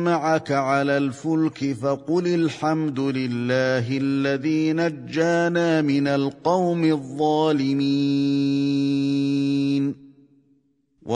معك على الفلك فقل الحمد لله الذي نجانا من القوم الظالمين